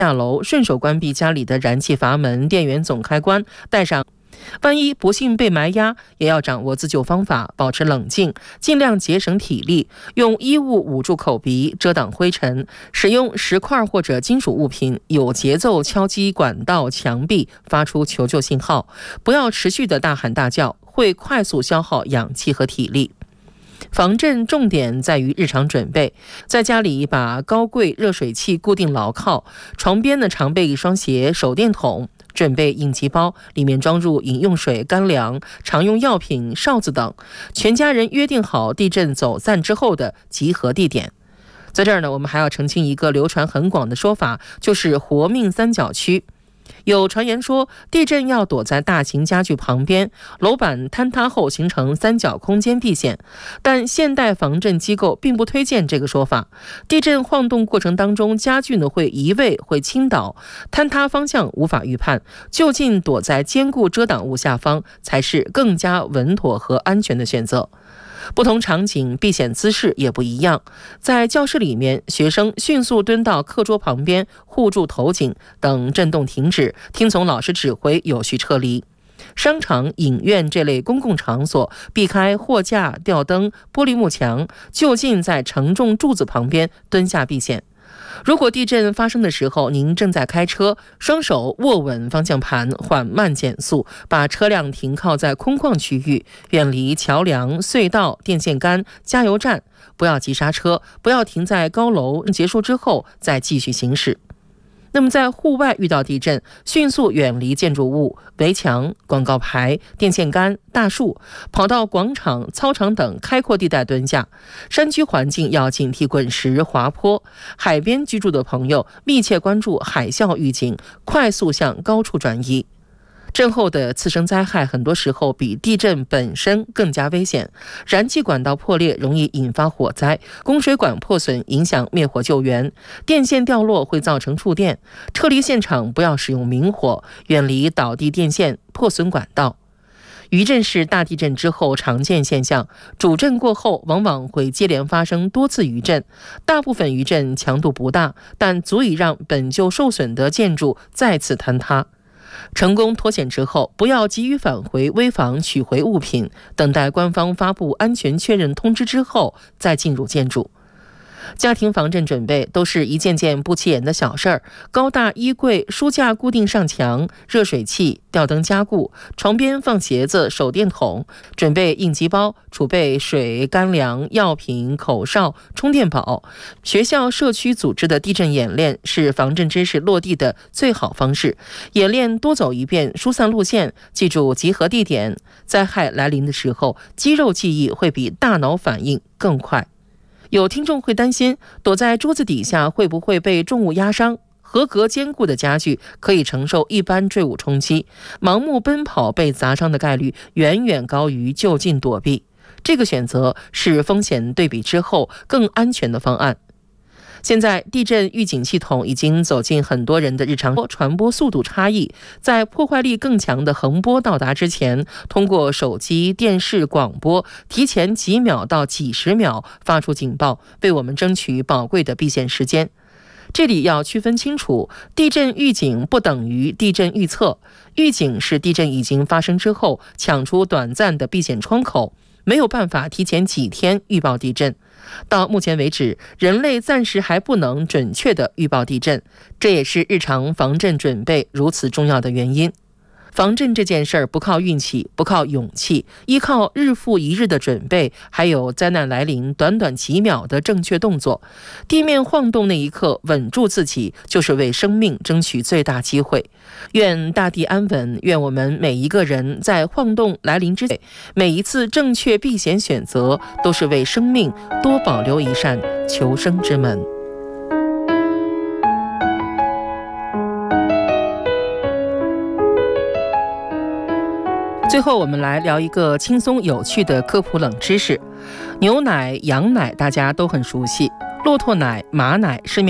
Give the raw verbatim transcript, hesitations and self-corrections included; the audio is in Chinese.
下楼顺手关闭家里的燃气阀门、电源总开关，带上。万一不幸被埋压，也要掌握自救方法，保持冷静，尽量节省体力，用衣物捂住口鼻，遮挡灰尘，使用石块或者金属物品有节奏敲击管道、墙壁，发出求救信号，不要持续的大喊大叫，会快速消耗氧气和体力。防震重点在于日常准备，在家里把高柜热水器固定牢靠，床边呢常备一双鞋、手电筒，准备应急包，里面装入饮用水、干粮、常用药品、哨子等。全家人约定好地震走散之后的集合地点。在这儿呢，我们还要澄清一个流传很广的说法，就是活命三角区。有传言说，地震要躲在大型家具旁边，楼板坍塌后形成三角空间避险，但现代防震机构并不推荐这个说法。地震晃动过程当中，家具呢会移位、会倾倒，坍塌方向无法预判，就近躲在坚固遮挡物下方才是更加稳妥和安全的选择。不同场景避险姿势也不一样，在教室里面，学生迅速蹲到课桌旁边，护住头颈，等震动停止，听从老师指挥，有序撤离。商场、影院这类公共场所，避开货架、吊灯、玻璃幕墙，就近在承重柱子旁边蹲下避险。如果地震发生的时候，您正在开车，双手握稳方向盘，缓慢减速，把车辆停靠在空旷区域，远离桥梁、隧道、电线杆、加油站，不要急刹车，不要停在高楼，结束之后再继续行驶。那么在户外遇到地震，迅速远离建筑物、围墙、广告牌、电线杆、大树，跑到广场、操场等开阔地带蹲下。山区环境要警惕滚石、滑坡。海边居住的朋友密切关注海啸预警，快速向高处转移。震后的次生灾害很多时候比地震本身更加危险，燃气管道破裂容易引发火灾，供水管破损影响灭火救援，电线掉落会造成触电。撤离现场不要使用明火，远离倒地电线、破损管道。余震是大地震之后常见现象，主震过后往往会接连发生多次余震，大部分余震强度不大，但足以让本就受损的建筑再次坍塌。成功脱险之后，不要急于返回危房取回物品，等待官方发布安全确认通知之后再进入建筑。家庭防震准备都是一件件不起眼的小事儿，高大衣柜、书架固定上墙，热水器、吊灯加固，床边放鞋子、手电筒，准备应急包，储备水、干粮、药品、口哨、充电宝。学校、社区组织的地震演练是防震知识落地的最好方式。演练多走一遍，疏散路线，记住集合地点。灾害来临的时候，肌肉记忆会比大脑反应更快。有听众会担心，躲在桌子底下会不会被重物压伤？合格坚固的家具可以承受一般坠物冲击，盲目奔跑被砸伤的概率远远高于就近躲避。这个选择是风险对比之后更安全的方案。现在地震预警系统已经走进很多人的日常，传播速度差异，在破坏力更强的横波到达之前，通过手机、电视、广播提前几秒到几十秒发出警报，为我们争取宝贵的避险时间。这里要区分清楚，地震预警不等于地震预测，预警是地震已经发生之后抢出短暂的避险窗口，没有办法提前几天预报地震。到目前为止，人类暂时还不能准确地预报地震，这也是日常防震准备如此重要的原因。防震这件事儿不靠运气，不靠勇气，依靠日复一日的准备，还有灾难来临短短几秒的正确动作。地面晃动那一刻稳住自己，就是为生命争取最大机会。愿大地安稳，愿我们每一个人在晃动来临之前，每一次正确避险选择都是为生命多保留一扇求生之门。最后我们来聊一个轻松有趣的科普冷知识。牛奶、羊奶大家都很熟悉，骆驼奶、马奶市面